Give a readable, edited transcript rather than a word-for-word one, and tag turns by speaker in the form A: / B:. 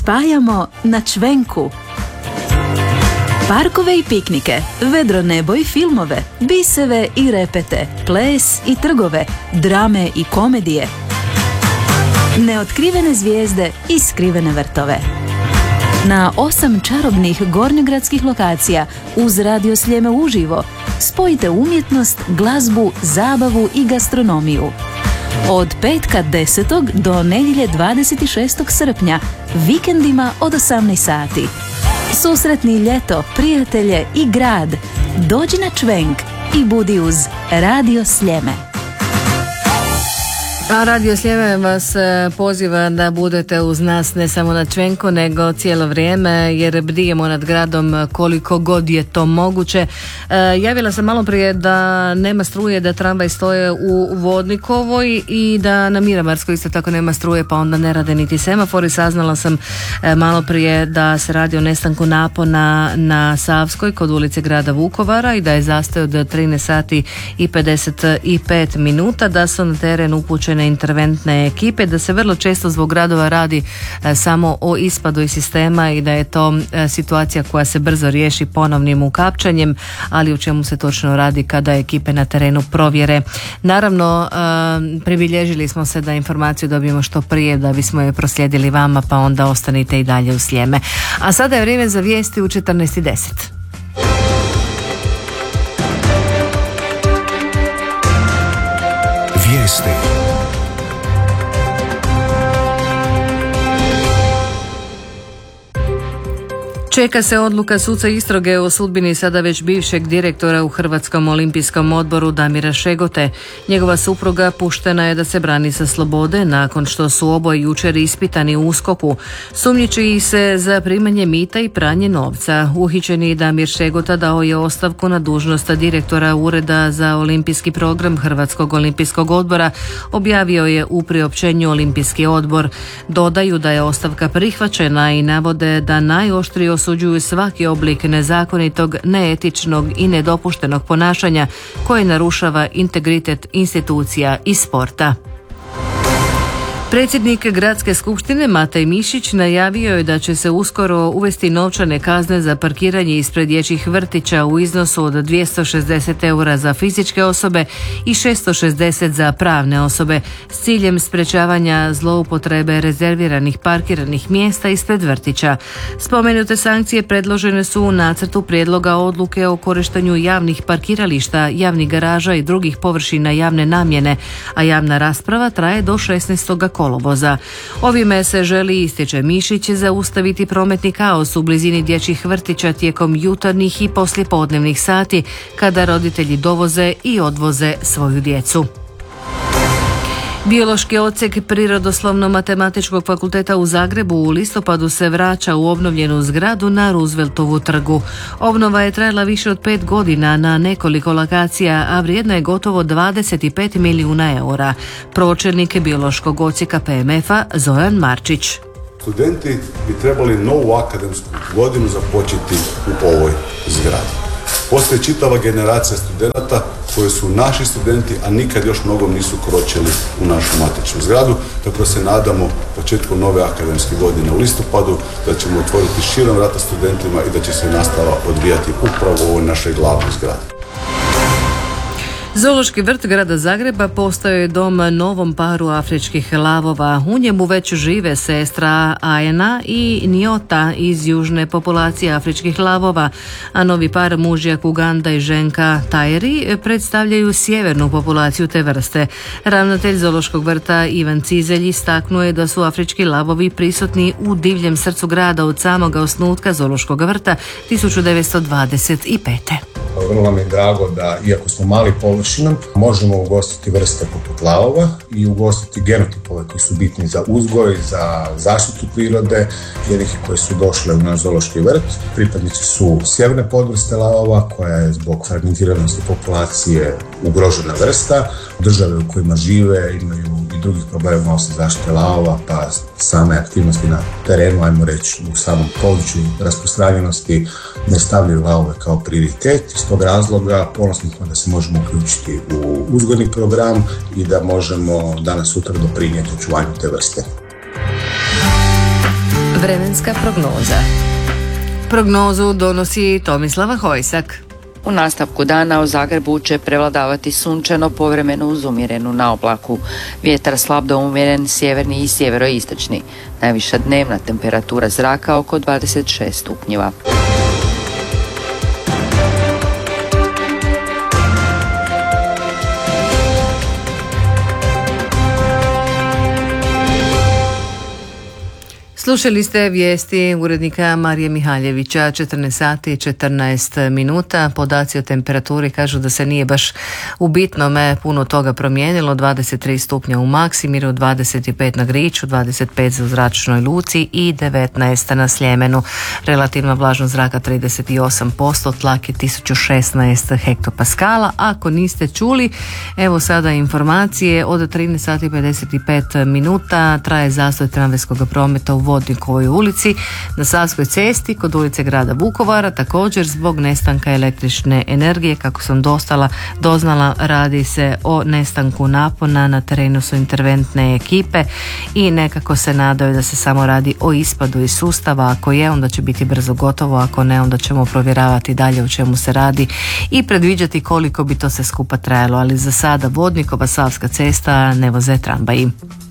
A: spajamo na čvenku. Parkove i piknike, vedro nebo i filmove, biseve i repete, ples i trgove, drame i komedije. Neotkrivene zvijezde i skrivene vrtove. Na 8 čarobnih gornjogradskih lokacija uz Radio Sljeme uživo spojite umjetnost, glazbu, zabavu i gastronomiju. Od petka 10. do nedjelje 26. srpnja, vikendima od 18 sati. Susretni ljeto, prijatelje i grad. Dođi na čvenk i budi uz Radio Sljeme.
B: A Radio Sljeme vas poziva da budete uz nas ne samo na čvenku, nego cijelo vrijeme, jer bdijemo nad gradom koliko god je to moguće. Javila sam malo prije da nema struje, da tramvaj stoje u Vodnikovoj i da na Miramarskoj isto tako nema struje, pa onda ne rade niti semafori. Saznala sam malo prije da se radi o nestanku napona na Savskoj kod ulice grada Vukovara i da je zastoj od 13 sati i 55 minuta, da su na teren upućene interventne ekipe, da se vrlo često zbog gradova radi samo o ispadu iz sistema i da je to situacija koja se brzo riješi ponovnim ukapčanjem, ali u čemu se točno radi kada ekipe na terenu provjere. Naravno, pribilježili smo se da informaciju dobijemo što prije da bismo je proslijedili vama, pa onda ostanite i dalje u Sljeme. A sada je vrijeme za vijesti u 14:10.
C: Vijesti.
B: Čeka se odluka suca istrage o sudbini sada već bivšeg direktora u Hrvatskom olimpijskom odboru Damira Šegote. Njegova supruga puštena je da se brani sa slobode nakon što su oboje jučer ispitani u USKOK-u. Sumnjiči ih se za primanje mita i pranje novca. Uhićeni Damir Šegota dao je ostavku na dužnost direktora Ureda za olimpijski program Hrvatskog olimpijskog odbora, objavio je u priopćenju Olimpijski odbor. Dodaju da je ostavka prihvaćena i navode da najoštrije osuđuju svaki oblik nezakonitog, neetičnog i nedopuštenog ponašanja koje narušava integritet institucija i sporta. Predsjednik Gradske skupštine Matej Mišić najavio je da će se uskoro uvesti novčane kazne za parkiranje ispred dječjih vrtića u iznosu od 260 eura za fizičke osobe i 660 za pravne osobe s ciljem sprečavanja zloupotrebe rezerviranih parkiranih mjesta ispred vrtića. Spomenute sankcije predložene su u nacrtu prijedloga odluke o korištenju javnih parkirališta, javnih garaža i drugih površina javne namjene, a javna rasprava traje do 16. kolovoza. Ovime se želi, ističe Mišić, zaustaviti prometni kaos u blizini dječjih vrtića tijekom jutarnjih i poslijepodnevnih sati kada roditelji dovoze i odvoze svoju djecu. Biološki odsjek Prirodoslovno-matematičkog fakulteta u Zagrebu u listopadu se vraća u obnovljenu zgradu na Rooseveltovu trgu. Obnova je trajala više od 5 godina na nekoliko lokacija, a vrijedna je gotovo 25 milijuna eura. Pročelnik biološkog odsjeka PMF-a Zoran Marčić.
D: Studenti bi trebali novu akademsku godinu započeti u ovoj zgradi. Postoji čitava generacija studenata koji su naši studenti, a nikad još mnogo nisu kročili u našu matičnu zgradu, tako da se nadamo početkom nove akademske godine u listopadu da ćemo otvoriti širom vrata studentima i da će se nastava odvijati upravo u ovoj našoj glavnoj zgradi.
B: Zoološki vrt grada Zagreba postao je dom novom paru afričkih lavova. U njemu već žive sestra Ajena i Niota iz južne populacije afričkih lavova, a novi par mužjak Uganda i ženka Tajeri predstavljaju sjevernu populaciju te vrste. Ravnatelj Zoološkog vrta Ivan Cizelj istaknuo je da su afrički lavovi prisutni u divljem srcu grada od samoga osnutka Zoološkog vrta 1925.
E: Vrlo nam je drago da, iako smo mali površinom, možemo ugostiti vrste poput lavova i ugostiti genotipove koji su bitni za uzgoj, za zaštitu prirode, jednih koje su došle u naš zoološki vrt. Pripadnici su sjeverne podvrste lavova, koja je zbog fragmentiranosti populacije ugrožena vrsta. Države u kojima žive imaju i drugih problema osim zaštite lavova, pa same aktivnosti na terenu, ajmo reći u samom području rasprostranjenosti, ne stavljaju lavove kao prioritet. Iz tog razloga ponosni smo da se možemo uključiti u uzgojni program i da možemo danas sutra doprinijeti očuvanju te vrste.
B: Vreme vremenska prognoza. Prognozu donosi Tomislava Hojsak.
C: U nastavku dana u Zagrebu će prevladavati sunčano, povremeno uz umjerenu naoblaku. Vjetar slab do umjeren, sjeverni i sjeveroistočni. Najviša dnevna temperatura zraka oko 26 stupnjeva.
B: Slušali ste vijesti urednika Marije Mihaljevića, 14 sati i 14 minuta. Podaci o temperaturi kažu da se nije baš u bitnome puno toga promijenilo. 23 stupnja u Maksimiru, 25 na Griču, 25 u Zračnoj luci i 19 na Sljemenu. Relativna vlažnost zraka 38%, tlak je 1016 hektopaskala. Ako niste čuli, evo sada informacije. Od 13 sati i 55 minuta traje zastoj tramvajskog prometa u Vodnikovoj ulici, na Savskoj cesti kod ulice grada Vukovara, također zbog nestanka električne energije. Kako sam doznala, radi se o nestanku napona, na terenu su interventne ekipe i nekako se nadaju da se samo radi o ispadu iz sustava. Ako je, onda će biti brzo gotovo, ako ne, onda ćemo provjeravati dalje o čemu se radi i predviđati koliko bi to se skupa trajalo, ali za sada Vodnikova Savska cesta ne voze tramvaji.